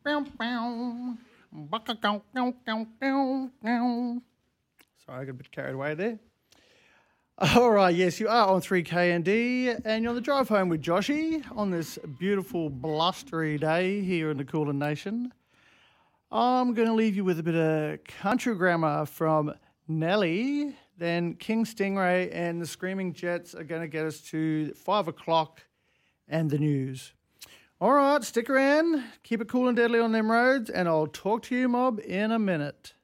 Sorry, I got a bit carried away there. All right, yes, you are on 3KND and you're on the drive home with Joshy on this beautiful blustery day here in the Kulin Nation. I'm going to leave you with a bit of country grammar from Nelly. Then King Stingray and the Screaming Jets are going to get us to 5 o'clock and the news. All right, stick around, keep it cool and deadly on them roads, and I'll talk to you, mob, in a minute.